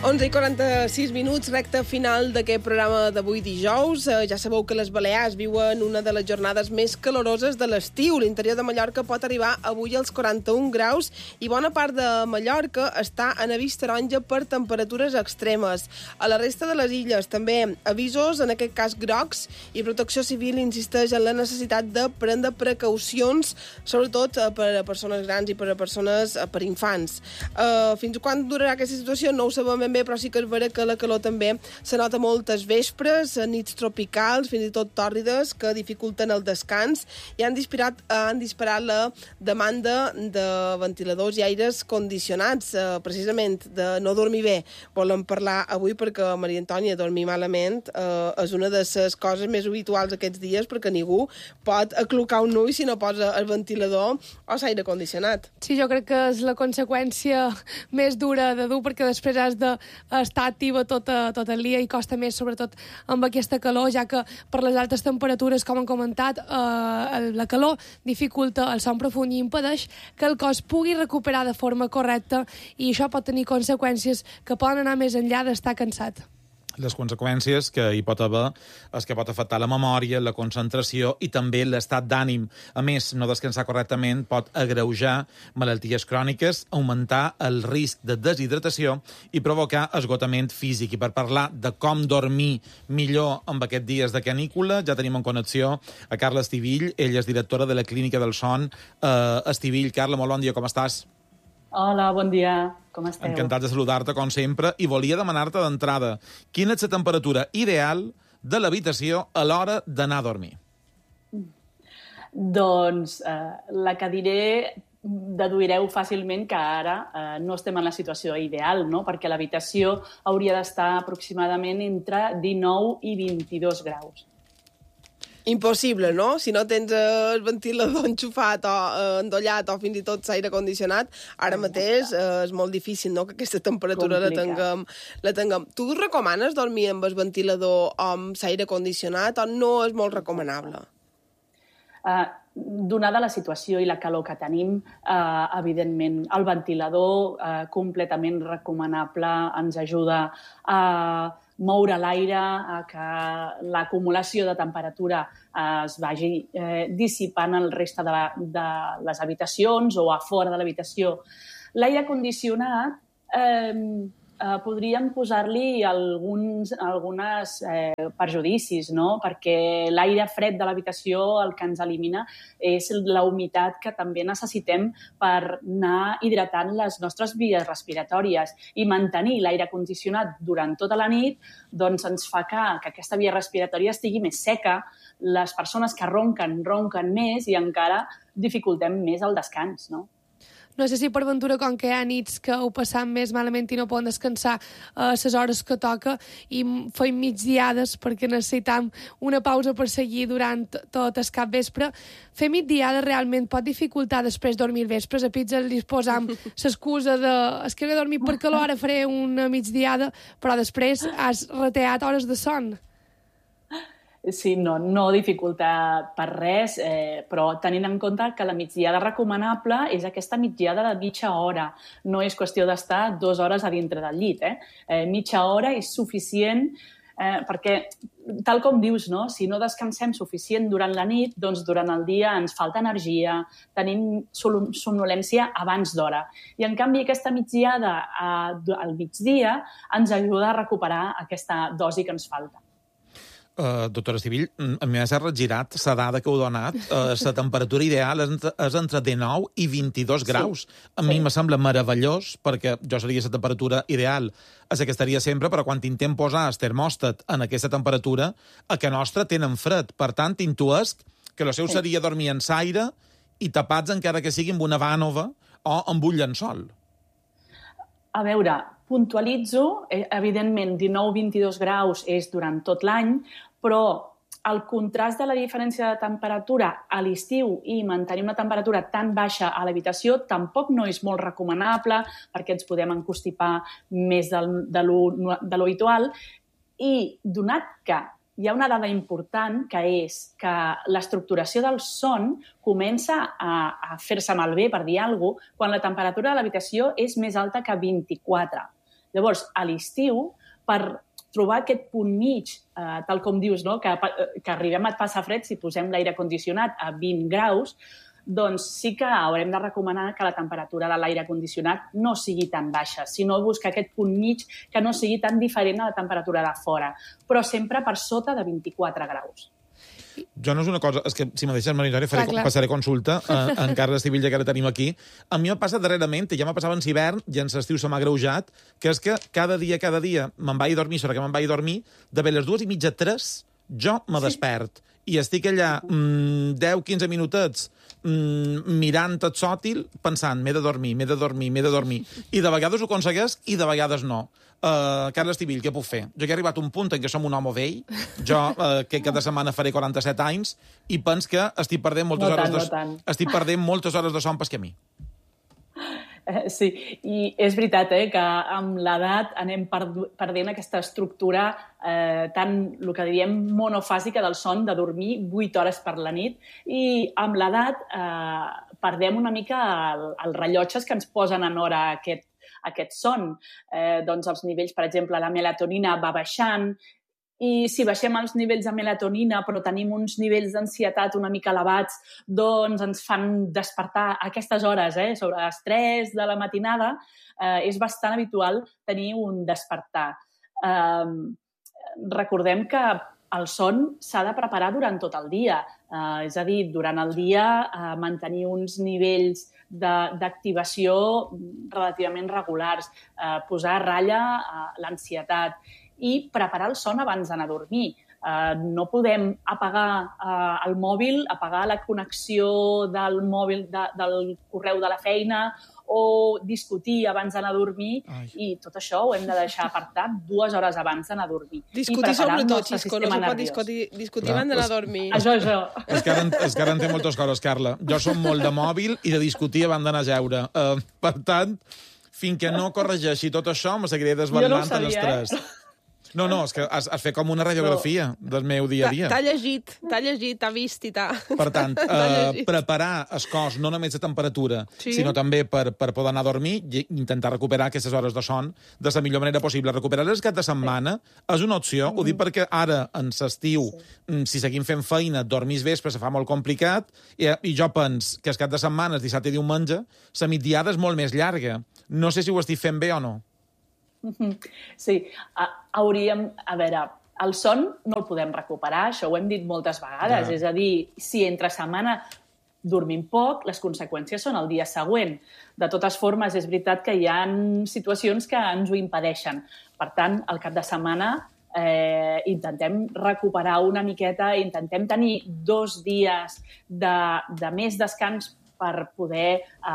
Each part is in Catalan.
11:46, recta final d'aquest programa d'avui dijous. Ja sabeu que les Balears viuen una de les jornades més caloroses de l'estiu. L'interior de Mallorca pot arribar avui als 41 graus i bona part de Mallorca està en avís taronja per temperatures extremes. A la resta de les illes també avisos, en aquest cas grocs, i Protecció Civil insisteix en la necessitat de prendre precaucions, sobretot per a persones grans i per infants. Fins quan durarà aquesta situació no ho sabem ben bé, però sí que és vera que la calor també se nota moltes vespres, nits tropicals, fins i tot tòrrides, que dificulten el descans i han disparat la demanda de ventiladors i aires condicionats, precisament de no dormir bé. Volem parlar avui perquè, Maria Antònia, dormir malament és una de les coses més habituals aquests dies, perquè ningú pot aclucar un ull si no posa el ventilador o l'aire condicionat. Sí, jo crec que és la conseqüència més dura de dur, perquè després has d'estar activa tot el dia i costa més, sobretot amb aquesta calor, ja que per les altes temperatures, com hem comentat, la calor dificulta el son profund i impedeix que el cos pugui recuperar de forma correcta, i això pot tenir conseqüències que poden anar més enllà d'estar cansat. Les conseqüències que hi pot haver és que pot afectar la memòria, la concentració i també l'estat d'ànim. A més, no descansar correctament pot agreujar malalties cròniques, augmentar el risc de deshidratació i provocar esgotament físic. I per parlar de com dormir millor amb aquests dies de canícula, ja tenim en connexió a Carla Estivill. Ella és directora de la Clínica del Son. Estivill, Carla, molt bon dia, com estàs? Hola, bon dia. Com esteu? Encantat de saludar-te, com sempre, i volia demanar-te d'entrada quina és la temperatura ideal de l'habitació a l'hora d'anar a dormir. Doncs la que diré deduireu fàcilment que ara no estem en la situació ideal, no? Perquè l'habitació hauria d'estar aproximadament entre 19 i 22 graus. Impossible, no? Si no tens el ventilador enxufat o endollat o fins i tot l'aire condicionat, ara mateix és molt difícil, no?, que aquesta temperatura la tinguem. Tu recomanes dormir amb el ventilador o amb l'aire condicionat o no és molt recomanable? Donada la situació i la calor que tenim, evidentment, el ventilador completament recomanable, ens ajuda a moure l'aire, a que l'acumulació de temperatura es vagi dissipant el reste de les habitacions o a fora de l'habitació. L'aire condicionat podríem posar-li alguns perjudicis, no? Perquè l'aire fred de l'habitació el que ens elimina és la humitat que també necessitem per anar hidratant les nostres vies respiratòries, i mantenir l'aire condicionat durant tota la nit doncs ens fa que aquesta via respiratòria estigui més seca, les persones que ronquen més i encara dificultem més el descans, no? No sé si per ventura, com que hi ha nits que ho passam més malament i no poden descansar a les hores que toca i feim migdiades perquè necessitam una pausa per seguir durant tot el capvespre, fer migdiada realment pot dificultar després dormir vespres. A pizza li posam l'excusa de és que no he dormit per calor, ara faré una migdiada, però després has reteat hores de son. Sí, no dificulta per res, però tenint en compte que la migdiada recomanable és aquesta migdiada de mitja hora. No és qüestió d'estar 2 hores a dintre del llit. Mitja hora és suficient perquè, tal com dius, no? Si no descansem suficient durant la nit, doncs durant el dia ens falta energia, tenim somnolència abans d'hora. I, en canvi, aquesta migdiada al migdia ens ajuda a recuperar aquesta dosi que ens falta. Doctora Estivill, a mi m'ha regirat la dada que heu donat. La temperatura ideal és entre 19 i 22 graus. A mi me sembla meravellós, perquè jo seria la temperatura ideal a la que estaria sempre, però quan intentem posar el termòstat en aquesta temperatura, a que nostra tenen fred. Per tant, intuesc que el seu seria dormir en l'aire i tapats encara que sigui amb una vànova o amb un llençol. A veure, puntualitzo, evidentment 19-22 graus és durant tot l'any, però el contrast de la diferència de temperatura a l'estiu i mantenir una temperatura tan baixa a l'habitació tampoc no és molt recomanable, perquè ens podem encostipar més de lo habitual, i donat que hi ha una dada important, que és que l'estructuració del son comença a fer-se malbé, per dir alguna cosa, quan la temperatura de l'habitació és més alta que 24. Llavors, a l'estiu, per trobar aquest punt mig, tal com dius, no? que arribem a passar fred si posem l'aire condicionat a 20 graus, doncs sí que haurem de recomanar que la temperatura de l'aire condicionat no sigui tan baixa, sinó buscar aquest punt mig que no sigui tan diferent a la temperatura de fora, però sempre per sota de 24 graus. Jo no és una cosa... És que, si me deixes, Maria José, passaré consulta en Carles Tivilla, que ara tenim aquí. A mi m'ha passat darrerament, i ja m'ha passat en hivern, i en l'estiu se m'ha greujat, que és que cada dia me'n vaig a dormir, sobre que me'n vaig a dormir, de bé les 2:30, 3, jo me despert. I estic allà 10-15 minutets mirant el sòtil, pensant, m'he de dormir. I de vegades ho aconsegueix i de vegades no. Carles Tivill, què puc fer? Jo he arribat a un punt en què som un home vell, jo que cada setmana faré 47 anys, i pens que estic perdent moltes hores de son pel camí. Sí, i és veritat que amb l'edat anem perdent aquesta estructura tan, el que diríem, monofàsica del son, de dormir 8 hores per la nit, i amb l'edat perdem una mica els rellotges que ens posen en hora aquest son. Doncs els nivells, per exemple, la melatonina va baixant, i si baixem els nivells de melatonina però tenim uns nivells d'ansietat una mica elevats, doncs ens fan despertar a aquestes hores, sobre les 3 de la matinada, és bastant habitual tenir un despertar. Recordem que el son s'ha de preparar durant tot el dia, és a dir, durant el dia mantenir uns nivells d'activació relativament regulars, posar a ratlla l'ansietat, i preparar el son abans d'anar a dormir. No podem apagar el mòbil, apagar la connexió del mòbil, del correu de la feina, o discutir abans d'anar a dormir, i tot això ho hem de deixar apartat 2 hores abans d'anar a dormir. Discutir sobretot, Xisco, no se pot discutir abans d'anar a dormir. Això. És que ara entenc moltes coses, Carla. Jo som molt de mòbil i de discutir abans d'anar a jeure. Per tant, fins que no corregeixi tot això, me seguiré desvetllant en l'estrès. No, és que has fet com una radiografia del meu dia a dia. T'ha llegit, t'ha vist i t'ha... Per tant, preparar el cos no només de temperatura, sinó també per poder anar a dormir i intentar recuperar aquestes hores de son de la millor manera possible. Recuperar les cap de setmana és una opció, ho dic perquè ara, en l'estiu, si seguim fent feina, dormir vespre se fa molt complicat, i jo penso que el cap de setmana, dissabte i diumenge, la migdiada és molt més llarga. No sé si ho estic fent bé o no. Sí, hauríem... A veure, el son no el podem recuperar, això ho hem dit moltes vegades. És a dir, si entre setmana dormim poc, les conseqüències són el dia següent. De totes formes, és veritat que hi ha situacions que ens ho impedeixen. Per tant, al cap de setmana intentem recuperar una miqueta, intentem tenir 2 dies de més descans per poder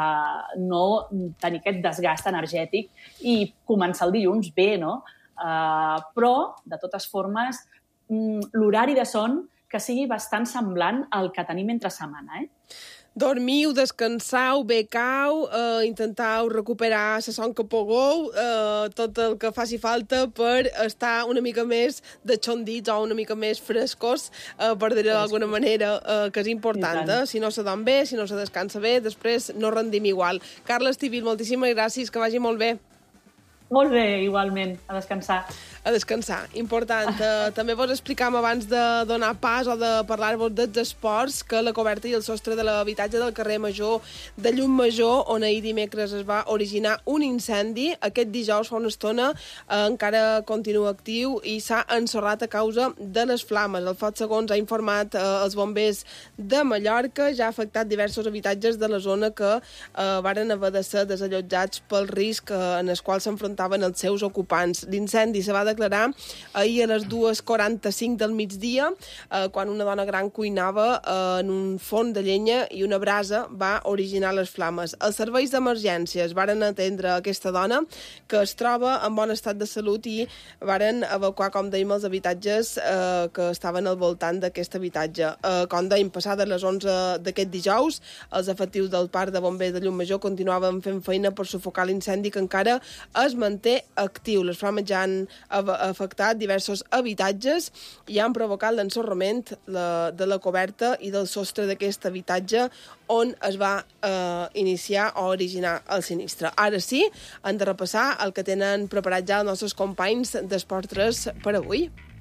no tenir aquest desgast energètic i començar el dilluns bé, no? Però, de totes formes, l'horari de son que sigui bastant semblant al que tenim entre setmana, Dormiu, descansau, becau, intentau recuperar la son que pugueu, tot el que faci falta per estar una mica més deixondits o una mica més frescos, per dir-ho d'alguna manera, que és important. Si no se dorm bé, si no se descansa bé, després no rendim igual. Carles Tivill, moltíssimes gràcies, que vagi molt bé. Molt bé, igualment, a descansar. A descansar, important. També vos explicam abans de donar pas o de parlar-vos dels esports que la coberta i el sostre de l'habitatge del carrer Major de Llum Major, on ahir dimecres es va originar un incendi, aquest dijous fa una estona encara continua actiu i s'ha ensorrat a causa de les flames. El foc, segons ha informat els bombers de Mallorca, ja ha afectat diversos habitatges de la zona que varen haver de ser desallotjats pel risc en el qual s'enfrontaven els seus ocupants. L'incendi se va declarar ahir a les 2:45 del migdia, quan una dona gran cuinava en un forn de llenya i una brasa va originar les flames. Els serveis d'emergències varen atendre aquesta dona, que es troba en bon estat de salut, i varen evacuar, com dèiem, els habitatges que estaven al voltant d'aquest habitatge. Com dèiem, passades les 11 d'aquest dijous, els efectius del Parc de Bombers de Llum Major continuaven fent feina per sufocar l'incendi, que encara es manté actiu. Les flames ja han afectat diversos habitatges i han provocat l'ensorrament de la coberta i del sostre d'aquest habitatge on es va iniciar o originar el sinistre. Ara sí, hem de repassar el que tenen preparat ja els nostres companys d'Esport 3 per avui.